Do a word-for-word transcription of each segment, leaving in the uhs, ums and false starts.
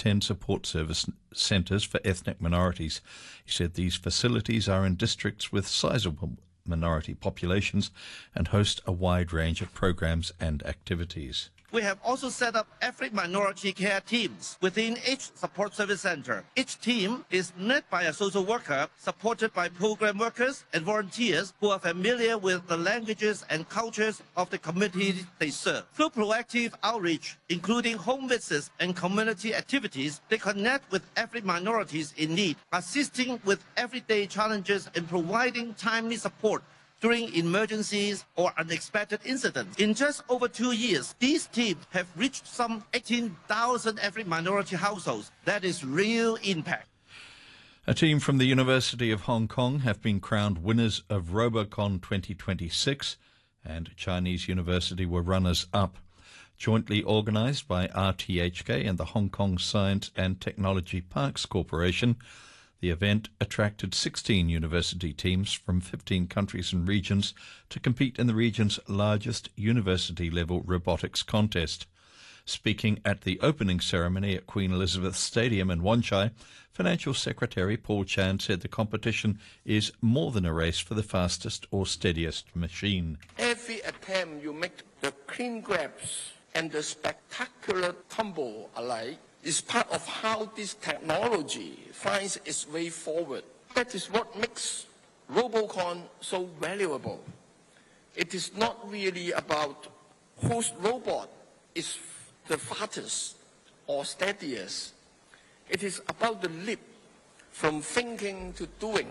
ten support service centres for ethnic minorities. He said these facilities are in districts with sizable minority populations and host a wide range of programs and activities. We have also set up ethnic minority care teams within each support service center. Each team is led by a social worker, supported by program workers and volunteers who are familiar with the languages and cultures of the communities they serve. Through proactive outreach, including home visits and community activities, they connect with ethnic minorities in need, assisting with everyday challenges and providing timely support during emergencies or unexpected incidents. In just over two years, these teams have reached some eighteen thousand ethnic minority households. That is real impact. A team from the University of Hong Kong have been crowned winners of Robocon twenty twenty-six, and Chinese University were runners-up. Jointly organised by R T H K and the Hong Kong Science and Technology Parks Corporation, the event attracted sixteen university teams from fifteen countries and regions to compete in the region's largest university-level robotics contest. Speaking at the opening ceremony at Queen Elizabeth Stadium in Wan Chai, Financial Secretary Paul Chan said the competition is more than a race for the fastest or steadiest machine. Every attempt you make, the clean grabs and the spectacular tumble alike, is part of how this technology finds its way forward. That is what makes Robocon so valuable. It is not really about whose robot is the fastest or steadiest. It is about the leap from thinking to doing.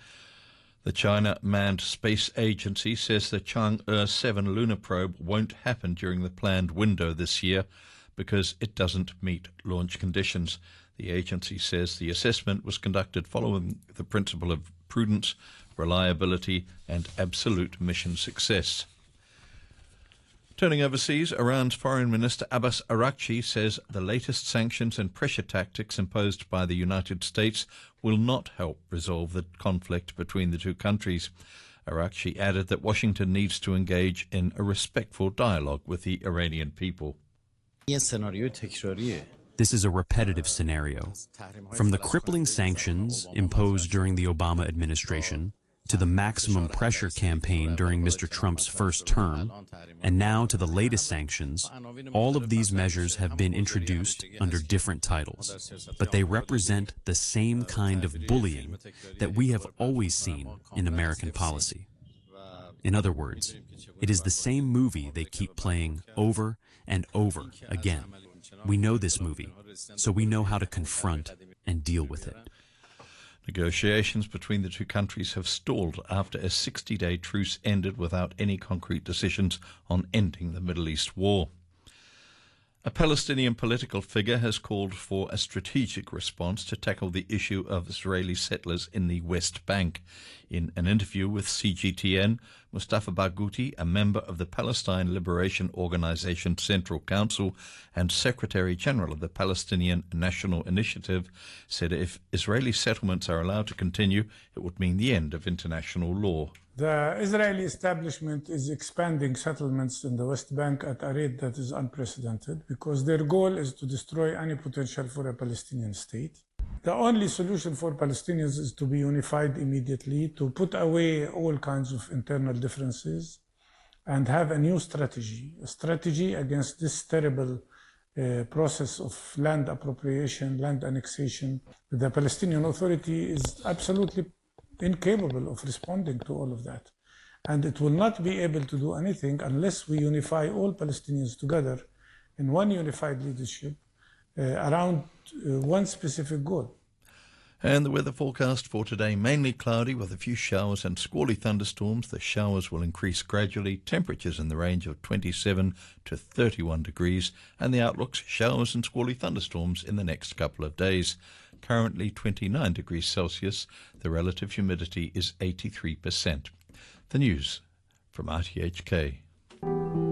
The China Manned Space Agency says the Chang'e seven lunar probe won't happen during the planned window this year because it doesn't meet launch conditions. The agency says the assessment was conducted following the principle of prudence, reliability and absolute mission success. Turning overseas, Iran's Foreign Minister Abbas Araghchi says the latest sanctions and pressure tactics imposed by the United States will not help resolve the conflict between the two countries. Araghchi added that Washington needs to engage in a respectful dialogue with the Iranian people. This is a repetitive scenario. From the crippling sanctions imposed during the Obama administration to the maximum pressure campaign during Mister Trump's first term, and now to the latest sanctions, all of these measures have been introduced under different titles, but they represent the same kind of bullying that we have always seen in American policy. In other words, it is the same movie they keep playing over and over again. We know this movie, so we know how to confront and deal with it. Negotiations between the two countries have stalled after a sixty-day truce ended without any concrete decisions on ending the Middle East war. A Palestinian political figure has called for a strategic response to tackle the issue of Israeli settlers in the West Bank. In an interview with C G T N, Mustafa Barghouti, a member of the Palestine Liberation Organization Central Council and Secretary-General of the Palestinian National Initiative, said if Israeli settlements are allowed to continue, it would mean the end of international law. The Israeli establishment is expanding settlements in the West Bank at a rate that is unprecedented because their goal is to destroy any potential for a Palestinian state. The only solution for Palestinians is to be unified immediately, to put away all kinds of internal differences and have a new strategy, a strategy against this terrible uh, process of land appropriation, land annexation. The Palestinian Authority is absolutely incapable of responding to all of that. And it will not be able to do anything unless we unify all Palestinians together in one unified leadership uh, around uh, one specific goal. And the weather forecast for today, mainly cloudy with a few showers and squally thunderstorms. The showers will increase gradually. Temperatures in the range of twenty-seven to thirty-one degrees. And the outlook's showers and squally thunderstorms in the next couple of days. Currently twenty-nine degrees Celsius. The relative humidity is eighty-three percent. The news from R T H K.